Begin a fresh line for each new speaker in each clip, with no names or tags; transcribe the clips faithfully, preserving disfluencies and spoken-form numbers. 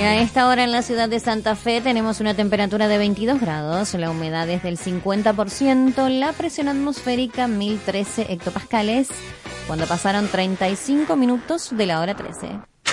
Y a esta hora en la ciudad de Santa Fe tenemos una temperatura de veintidós grados, la humedad es del cincuenta por ciento, la presión atmosférica mil trece hectopascales, cuando pasaron treinta y cinco minutos de la hora trece.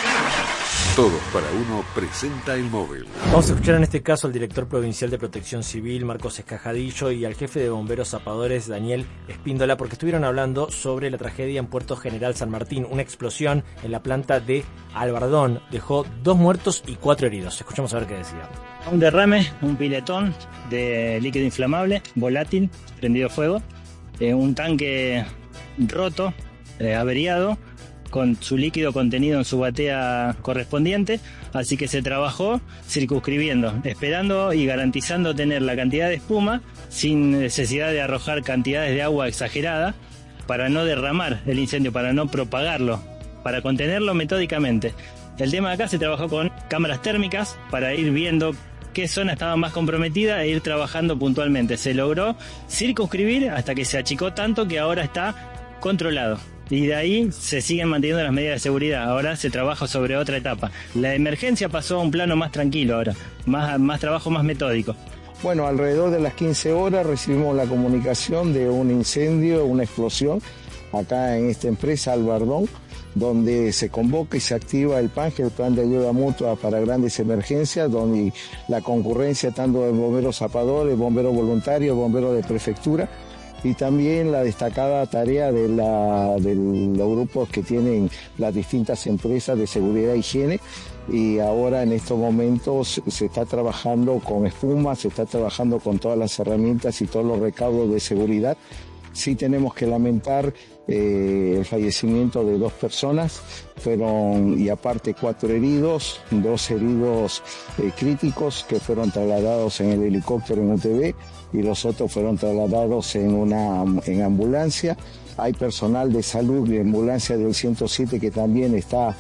Todos para uno presenta El Móvil.
Vamos a escuchar en este caso al director provincial de Protección Civil, Marcos Escajadillo, y al jefe de bomberos zapadores, Daniel Espíndola, porque estuvieron hablando sobre la tragedia en Puerto General San Martín. Una explosión en la planta de Albardón dejó dos muertos y cuatro heridos. Escuchamos a ver qué decía.
Un derrame, un piletón de líquido inflamable, volátil, prendido fuego, eh, un tanque roto, eh, averiado, con su líquido contenido en su batea correspondiente, así que se trabajó circunscribiendo, esperando y garantizando tener la cantidad de espuma sin necesidad de arrojar cantidades de agua exagerada para no derramar el incendio, para no propagarlo, para contenerlo metódicamente. El tema de acá se trabajó con cámaras térmicas para ir viendo qué zona estaba más comprometida e ir trabajando puntualmente. Se logró circunscribir hasta que se achicó tanto que ahora está controlado. Y de ahí se siguen manteniendo las medidas de seguridad. Ahora se trabaja sobre otra etapa. La emergencia pasó a un plano más tranquilo ahora, más, más trabajo más metódico.
Bueno, alrededor de las quince horas recibimos la comunicación de un incendio, una explosión, acá en esta empresa Albardón, donde se convoca y se activa el P A N G, el Plan de Ayuda Mutua para Grandes Emergencias, donde la concurrencia tanto de bomberos zapadores, bomberos voluntarios, bomberos de prefectura, y también la destacada tarea de, la, de los grupos que tienen las distintas empresas de seguridad e higiene. Y ahora en estos momentos se está trabajando con espuma, se está trabajando con todas las herramientas y todos los recaudos de seguridad. Sí tenemos que lamentar eh, el fallecimiento de dos personas, fueron y aparte cuatro heridos, dos heridos eh, críticos que fueron trasladados en el helicóptero en U T V y los otros fueron trasladados en una en ambulancia. Hay personal de salud de ambulancia del ciento siete que también está,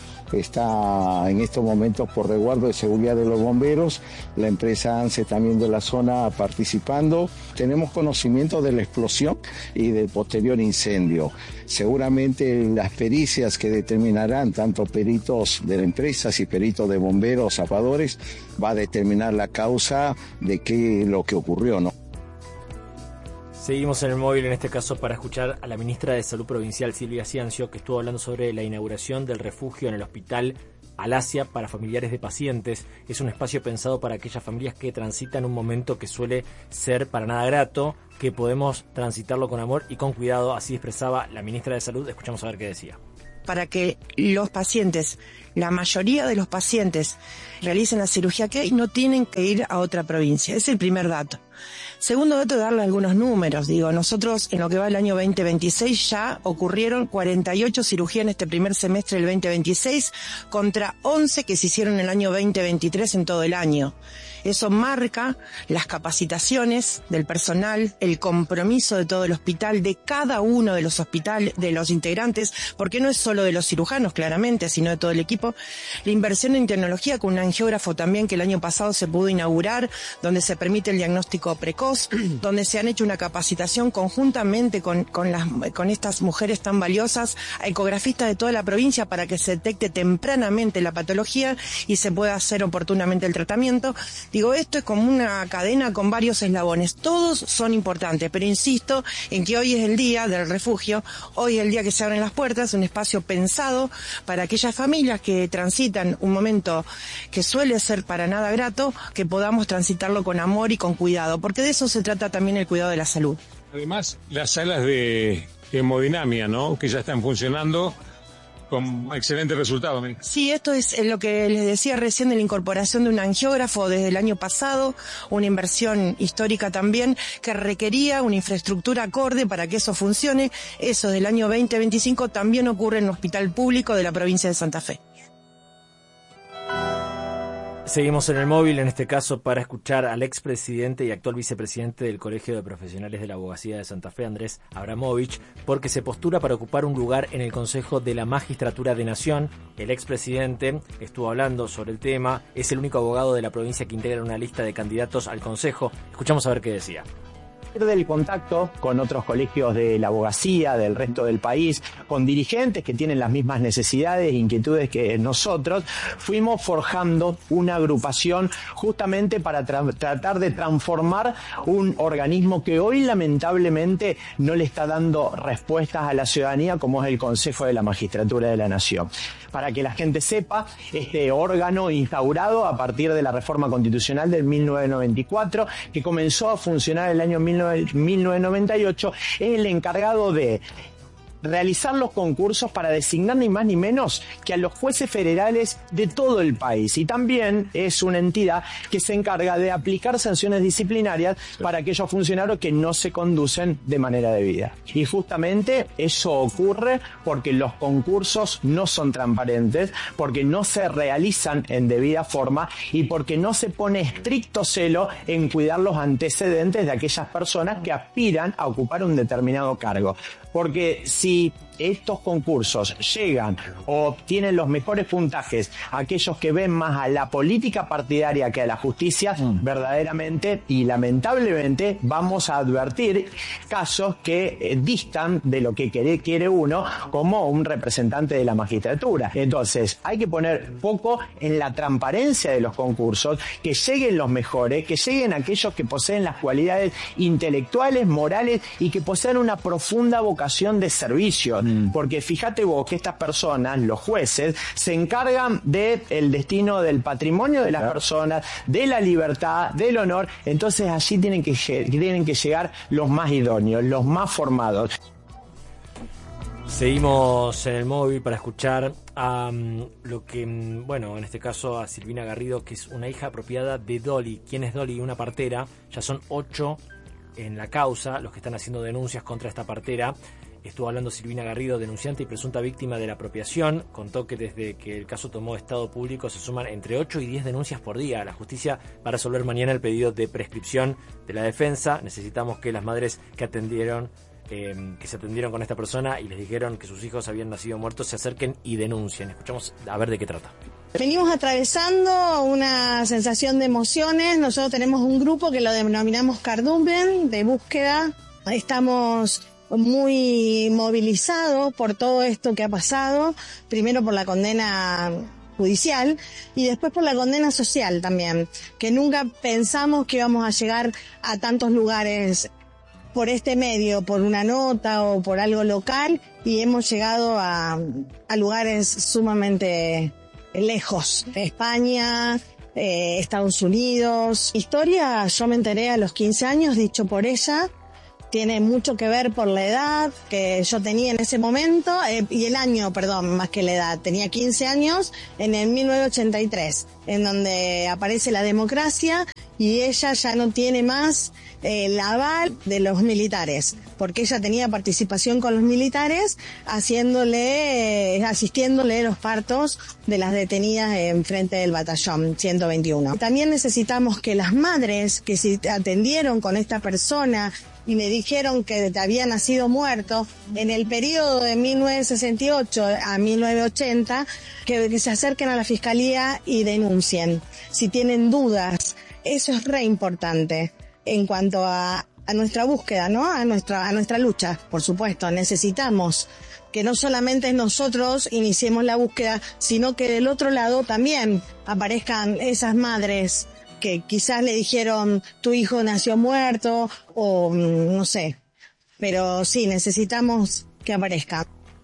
está en estos momentos por resguardo de seguridad de los bomberos. La empresa ANSE también de la zona participando. Tenemos conocimiento de la explosión y del posterior incendio. Seguramente las pericias que determinarán, tanto peritos de la empresa y peritos de bomberos, zapadores, va a determinar la causa de qué lo que ocurrió, ¿no?
Seguimos en el móvil, en este caso para escuchar a la ministra de Salud Provincial, Silvia Ciancio, que estuvo hablando sobre la inauguración del refugio en el Hospital Alasia para familiares de pacientes. Es un espacio pensado para aquellas familias que transitan un momento que suele ser para nada grato, que podemos transitarlo con amor y con cuidado, así expresaba la ministra de Salud. Escuchamos a ver qué decía.
Para que los pacientes, la mayoría de los pacientes, realicen la cirugía que hay, no tienen que ir a otra provincia. Es el primer dato. Segundo dato, darle algunos números. Digo, nosotros en lo que va el año veinte veintiséis ya ocurrieron cuarenta y ocho cirugías en este primer semestre del veinte veintiséis contra once que se hicieron en el año veinte veintitrés en todo el año. Eso marca las capacitaciones del personal, el compromiso de todo el hospital, de cada uno de los hospitales, de los integrantes, porque no es solo de los cirujanos, claramente, sino de todo el equipo. La inversión en tecnología con un angiógrafo también que el año pasado se pudo inaugurar, donde se permite el diagnóstico precoz, donde se han hecho una capacitación conjuntamente con, con, las, con estas mujeres tan valiosas, a ecografistas de toda la provincia para que se detecte tempranamente la patología y se pueda hacer oportunamente el tratamiento. Digo, esto es como una cadena con varios eslabones. Todos son importantes, pero insisto en que hoy es el día del refugio, hoy es el día que se abren las puertas, un espacio pensado para aquellas familias que transitan un momento que suele ser para nada grato, que podamos transitarlo con amor y con cuidado, porque de eso se trata también el cuidado de la salud.
Además, las salas de hemodinamia, ¿no?, que ya están funcionando con excelente resultado.
Sí, esto es lo que les decía recién de la incorporación de un angiógrafo desde el año pasado, una inversión histórica también que requería una infraestructura acorde para que eso funcione. Eso del año veinte veinticinco también ocurre en un hospital público de la provincia de Santa Fe.
Seguimos en el móvil, en este caso para escuchar al expresidente y actual vicepresidente del Colegio de Profesionales de la Abogacía de Santa Fe, Andrés Abramovich, porque se postula para ocupar un lugar en el Consejo de la Magistratura de Nación. El expresidente estuvo hablando sobre el tema, es el único abogado de la provincia que integra una lista de candidatos al Consejo. Escuchamos a ver qué decía.
del contacto con otros colegios de la abogacía, del resto del país, con dirigentes que tienen las mismas necesidades e inquietudes que nosotros, fuimos forjando una agrupación justamente para tra- tratar de transformar un organismo que hoy lamentablemente no le está dando respuestas a la ciudadanía, como es el Consejo de la Magistratura de la Nación. Para que la gente sepa, este órgano instaurado a partir de la reforma constitucional del mil novecientos noventa y cuatro, que comenzó a funcionar el año mil novecientos noventa y ocho, es el encargado de realizar los concursos para designar ni más ni menos que a los jueces federales de todo el país, y también es una entidad que se encarga de aplicar sanciones disciplinarias sí. para aquellos funcionarios que no se conducen de manera debida. Y justamente eso ocurre porque los concursos no son transparentes, porque no se realizan en debida forma y porque no se pone estricto celo en cuidar los antecedentes de aquellas personas que aspiran a ocupar un determinado cargo. Porque si estos concursos llegan o obtienen los mejores puntajes aquellos que ven más a la política partidaria que a la justicia, mm. verdaderamente y lamentablemente vamos a advertir casos que eh, distan de lo que quiere, quiere uno como un representante de la magistratura. Entonces hay que poner foco en la transparencia de los concursos, que lleguen los mejores, que lleguen aquellos que poseen las cualidades intelectuales, morales y que poseen una profunda vocación de servicio. Porque fíjate vos que estas personas, los jueces, se encargan del destino del patrimonio de las claro. personas, de la libertad, del honor. Entonces allí tienen que, tienen que llegar los más idóneos, los más formados.
Seguimos en el móvil para escuchar a um, lo que, bueno, en este caso a Silvina Garrido, que es una hija apropiada de Dolly. ¿Quién es Dolly? Una partera. Ya son ocho en la causa los que están haciendo denuncias contra esta partera. Estuvo hablando Silvina Garrido, denunciante y presunta víctima de la apropiación. Contó que desde que el caso tomó estado público se suman entre ocho y diez denuncias por día. La justicia va a resolver mañana el pedido de prescripción de la defensa. Necesitamos que las madres que atendieron, eh, que se atendieron con esta persona y les dijeron que sus hijos habían nacido muertos, se acerquen y denuncien. Escuchamos a ver de qué trata.
Venimos atravesando una sensación de emociones. Nosotros tenemos un grupo que lo denominamos Cardumen, de búsqueda. Estamos muy movilizado por todo esto que ha pasado, primero por la condena judicial y después por la condena social también, que nunca pensamos que íbamos a llegar a tantos lugares por este medio, por una nota o por algo local, y hemos llegado a, a lugares sumamente lejos, España, eh, Estados Unidos. Historia, yo me enteré a los quince años, dicho por ella. Tiene mucho que ver por la edad que yo tenía en ese momento, eh, y el año, perdón, más que la edad. Tenía quince años en el mil novecientos ochenta y tres, en donde aparece la democracia y ella ya no tiene más eh, el aval de los militares, porque ella tenía participación con los militares, haciéndole, eh, asistiéndole los partos de las detenidas en frente del batallón ciento veintiuno. También necesitamos que las madres que se atendieron con esta persona y le dijeron que había nacido muerto en el periodo de mil novecientos sesenta y ocho a mil novecientos ochenta, que, que se acerquen a la fiscalía y denuncien si tienen dudas. Eso es re importante en cuanto a, a nuestra búsqueda, ¿no? A nuestra, a nuestra lucha, por supuesto. Necesitamos que no solamente nosotros iniciemos la búsqueda, sino que del otro lado también aparezcan esas madres que quizás le dijeron tu hijo nació muerto o no sé, pero sí, necesitamos que aparezca.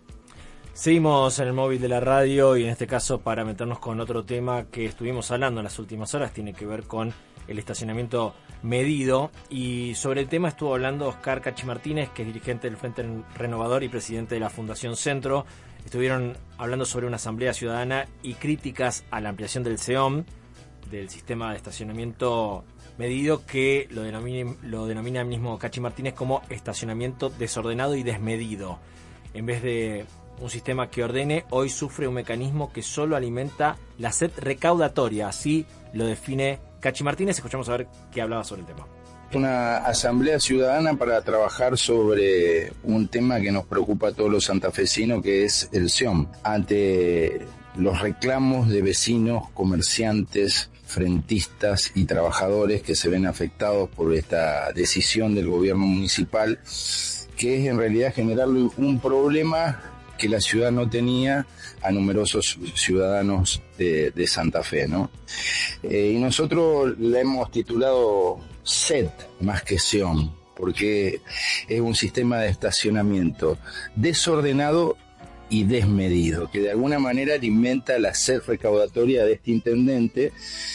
Seguimos en el móvil de la radio y en este caso para meternos con otro tema que estuvimos hablando en las últimas horas, tiene que ver con el estacionamiento medido, y sobre el tema estuvo hablando Oscar Cachi Martínez, que es dirigente del Frente Renovador y presidente de la Fundación Centro. Estuvieron hablando sobre una asamblea ciudadana y críticas a la ampliación del C E O M, del sistema de estacionamiento medido, que lo denomina, lo denomina el mismo Cachi Martínez como estacionamiento desordenado y desmedido. En vez de un sistema que ordene, hoy sufre un mecanismo que solo alimenta la sed recaudatoria, así lo define Cachi Martínez. Escuchamos a ver qué hablaba sobre el tema.
Una asamblea ciudadana para trabajar sobre un tema que nos preocupa a todos los santafesinos, que es el C E O M. Ante los reclamos de vecinos, comerciantes, frentistas y trabajadores que se ven afectados por esta decisión del gobierno municipal, que es en realidad generarle un problema que la ciudad no tenía a numerosos ciudadanos de, de Santa Fe, ¿no? Eh, y nosotros la hemos titulado S E D más que S E O N, porque es un sistema de estacionamiento desordenado y desmedido, que de alguna manera alimenta la sed recaudatoria de este intendente.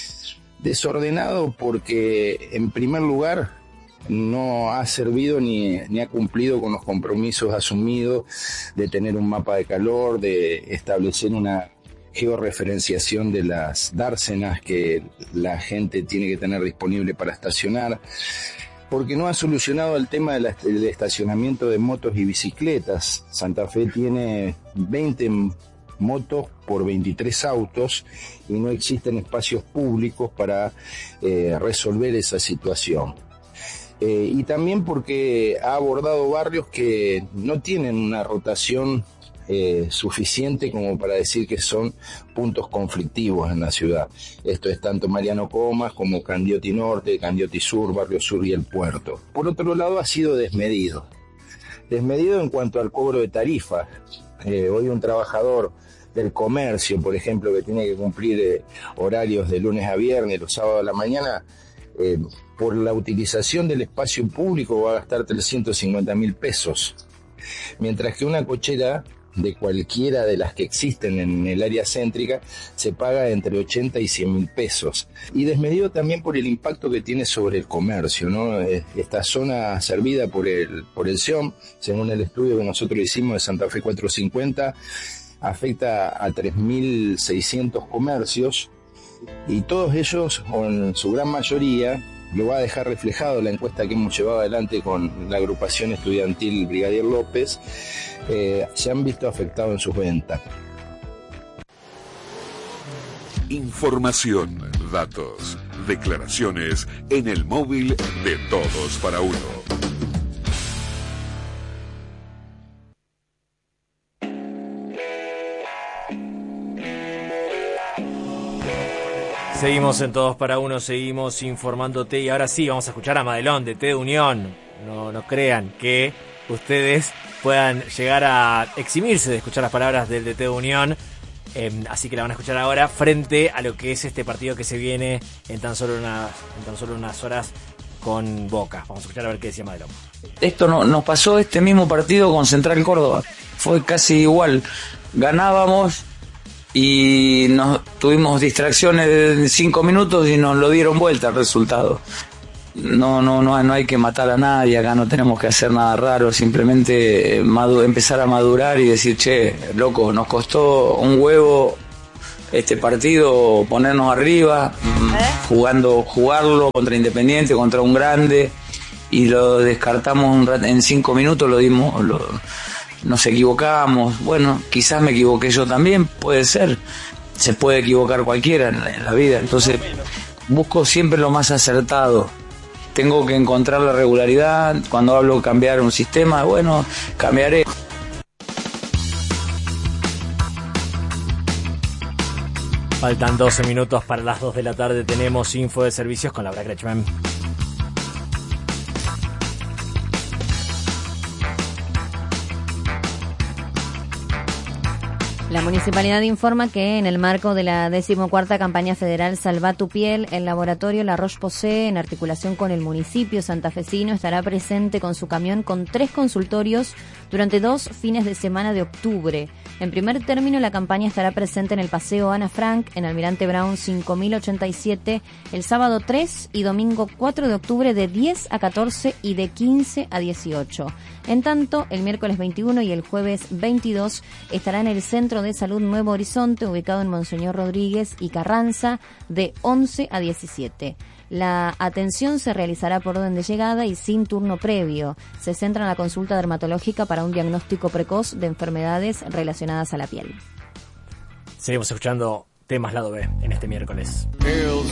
Desordenado porque, en primer lugar, no ha servido ni, ni ha cumplido con los compromisos asumidos de tener un mapa de calor, de establecer una georreferenciación de las dársenas que la gente tiene que tener disponible para estacionar, porque no ha solucionado el tema del de estacionamiento de motos y bicicletas. Santa Fe tiene veinte motos por veintitrés autos y no existen espacios públicos para eh, resolver esa situación. Eh, y también porque ha abordado barrios que no tienen una rotación eh, suficiente como para decir que son puntos conflictivos en la ciudad. Esto es tanto Mariano Comas como Candioti Norte, Candioti Sur, Barrio Sur y El Puerto. Por otro lado, ha sido desmedido. Desmedido en cuanto al cobro de tarifas. Eh, hoy un trabajador del comercio, por ejemplo, que tiene que cumplir eh, horarios de lunes a viernes, los sábados a la mañana, eh, por la utilización del espacio público va a gastar trescientos cincuenta mil pesos, mientras que una cochera de cualquiera de las que existen en el área céntrica se paga entre ochenta y cien mil pesos. Y desmedido también por el impacto que tiene sobre el comercio, ¿no? Esta zona servida por el, por el S E O M, según el estudio que nosotros hicimos de Santa Fe cuatrocientos cincuenta, afecta a tres mil seiscientos comercios, y todos ellos, o en su gran mayoría, lo va a dejar reflejado la encuesta que hemos llevado adelante con la agrupación estudiantil Brigadier López, eh, se han visto afectados en sus ventas.
Información, datos, declaraciones en el móvil de Todos para Uno.
Seguimos en Todos para Uno, seguimos informándote y ahora sí vamos a escuchar a Madelón de T de Unión. No, no crean que ustedes puedan llegar a eximirse de escuchar las palabras del de T de Unión, eh, así que la van a escuchar ahora frente a lo que es este partido que se viene en tan solo unas, en tan solo unas horas con Boca. Vamos a escuchar a ver qué decía Madelón.
Esto no, nos pasó este mismo partido con Central Córdoba, fue casi igual, ganábamos y nos tuvimos distracciones de cinco minutos y nos lo dieron vuelta el resultado. No, no, no, no hay que matar a nadie, acá no tenemos que hacer nada raro, simplemente madu- empezar a madurar y decir, che, loco, nos costó un huevo este partido ponernos arriba, jugando, jugarlo contra Independiente, contra un grande, y lo descartamos un rat- en cinco minutos, lo dimos, lo, nos equivocamos. Bueno, quizás me equivoqué yo también, puede ser, se puede equivocar cualquiera en la, en la vida, entonces busco siempre lo más acertado. Tengo que encontrar la regularidad. Cuando hablo de cambiar un sistema, bueno, cambiaré.
Faltan doce minutos para las dos de la tarde. Tenemos info de servicios con Laura Kretschmann.
La municipalidad informa que en el marco de la decimocuarta campaña federal Salva tu Piel, el laboratorio La Roche-Posay, en articulación con el municipio santafesino, estará presente con su camión con tres consultorios durante dos fines de semana de octubre. En primer término, la campaña estará presente en el Paseo Ana Frank, en Almirante Brown cinco mil ochenta y siete, el sábado tres y domingo cuatro de octubre de diez a catorce y de quince a dieciocho. En tanto, el miércoles veintiuno y el jueves veintidós estará en el Centro de Salud Nuevo Horizonte, ubicado en Monseñor Rodríguez y Carranza, de once a diecisiete. La atención se realizará por orden de llegada y sin turno previo. Se centra en la consulta dermatológica para un diagnóstico precoz de enfermedades relacionadas a la piel.
Seguimos escuchando temas lado B en este miércoles.